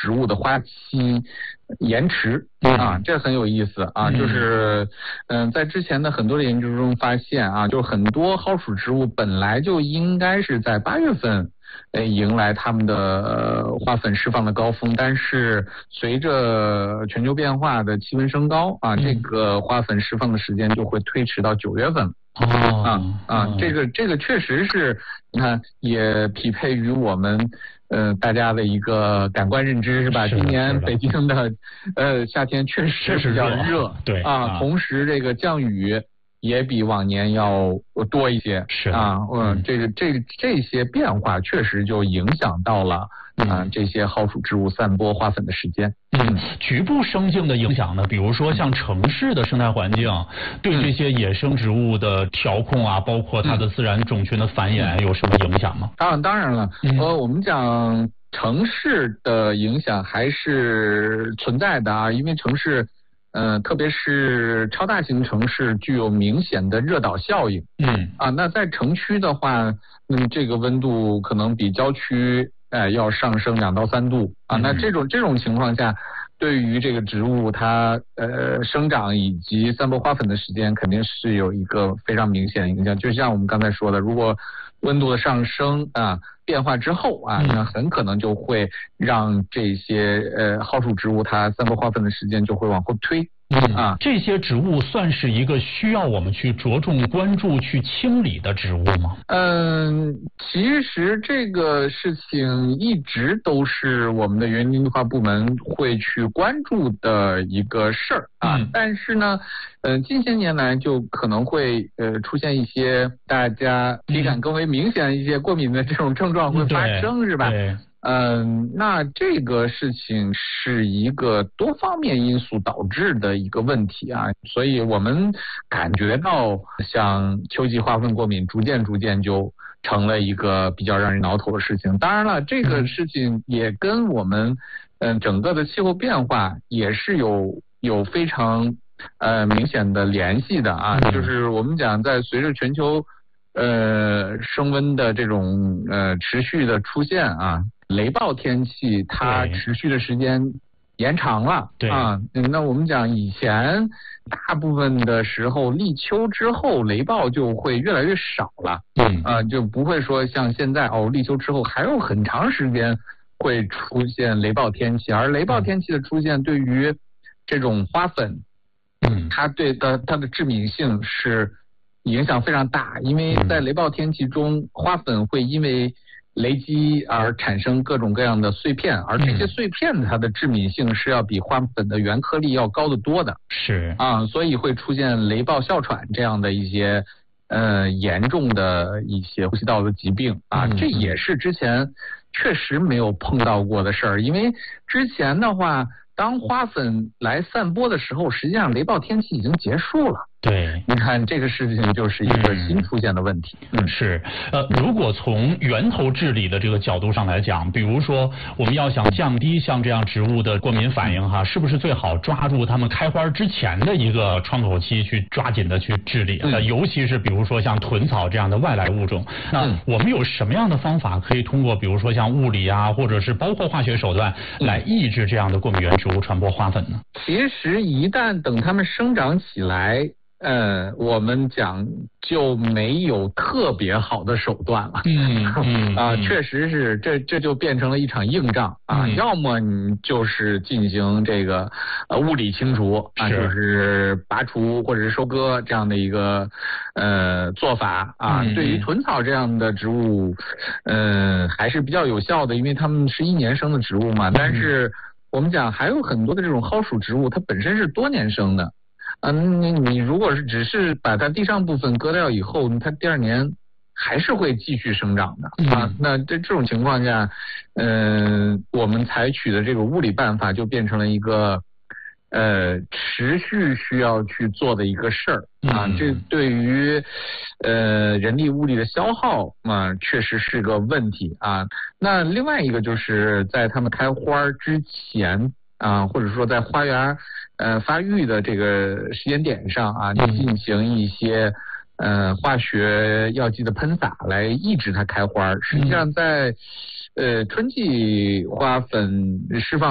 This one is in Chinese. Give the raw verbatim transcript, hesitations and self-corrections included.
植物的花期延迟啊，这很有意思啊，就是嗯、呃，在之前的很多的研究中发现啊，就很多蒿属植物本来就应该是在八月份呃迎来它们的、呃、花粉释放的高峰，但是随着全球变化的气温升高啊，这个花粉释放的时间就会推迟到九月份。 哦啊啊，这个这个确实是，你看也匹配于我们呃大家的一个感官认知是吧？ 是今年北京的呃夏天确实比较热， 对啊，啊同时这个降雨也比往年要多一些， 是啊，嗯，这个这这些变化确实就影响到了啊、嗯、这些蒿属植物散播花粉的时间。 嗯，局部生境的影响呢，比如说像城市的生态环境对这些野生植物的调控啊，包括它的自然种群的繁衍有什么影响吗？ 当然当然了， 嗯、 呃，我们讲城市的影响还是存在的啊，因为城市呃，特别是超大型城市具有明显的热岛效应。 嗯啊，那在城区的话，嗯，这个温度可能比郊区呃要上升两到三度啊。那这种这种情况下，对于这个植物它呃生长以及散播花粉的时间，肯定是有一个非常明显的影响。就像我们刚才说的，如果温度的上升啊变化之后啊，那很可能就会让这些呃蒿属植物它散播花粉的时间就会往后推。 嗯啊，这些植物算是一个需要我们去着重关注、去清理的植物吗？ 嗯，其实这个事情一直都是我们的园林绿化部门会去关注的一个事儿啊。嗯、但是呢，呃，近些年来就可能会呃出现一些大家体感更为明显一些过敏的这种症状会发生， 嗯、 是吧？ 对。 嗯，那这个事情是一个多方面因素导致的一个问题啊，所以我们感觉到像秋季花粉过敏逐渐逐渐就成了一个比较让人挠头的事情。当然了，这个事情也跟我们嗯整个的气候变化也是有有非常呃明显的联系的啊，就是我们讲在随着全球呃升温的这种呃持续的出现啊。雷暴天气它持续的时间延长了， 对啊，那我们讲以前大部分的时候立秋之后雷暴就会越来越少了， 嗯啊，就不会说像现在哦立秋之后还有很长时间会出现雷暴天气，而雷暴天气的出现对于这种花粉， 嗯， 它对的它的致敏性是影响非常大，因为在雷暴天气中花粉会因为雷击而产生各种各样的碎片，而这些碎片它的致敏性是要比花粉的原颗粒要高得多的， 是啊，所以会出现雷暴哮喘这样的一些呃严重的一些呼吸道的疾病啊，这也是之前确实没有碰到过的事儿，因为之前的话，当花粉来散播的时候，实际上雷暴天气已经结束了。 对， 你看这个事情就是一个新出现的问题。 嗯，是，呃，如果从源头治理的这个角度上来讲，比如说我们要想降低像这样植物的过敏反应哈，是不是最好抓住它们开花之前的一个窗口期去抓紧的去治理？那、嗯、尤其是比如说像豚草这样的外来物种，那我们有什么样的方法可以通过比如说像物理啊，或者是包括化学手段来抑制这样的过敏原植物传播花粉呢？ 其实一旦等它们生长起来。呃，我们讲就没有特别好的手段了， 嗯嗯啊，确实是，这这就变成了一场硬仗啊，嗯、要么你就是进行这个呃物理清除啊，就是拔除或者是收割这样的一个呃做法啊， 嗯、 对于豚草这样的植物，呃还是比较有效的，因为它们是一年生的植物嘛，但是我们讲还有很多的这种蒿属植物，它本身是多年生的。嗯，你你如果是只是把它地上部分割掉以后，它第二年还是会继续生长的、 嗯、 啊。那这这种情况下，嗯、呃，我们采取的这个物理办法就变成了一个呃持续需要去做的一个事儿啊。 嗯、 这对于呃人力物力的消耗啊，确实是个问题啊。那另外一个就是在它们开花之前啊，或者说在花园呃发育的这个时间点上啊，进行一些呃化学药剂的喷洒来抑制它开花。实际上在呃春季花粉释放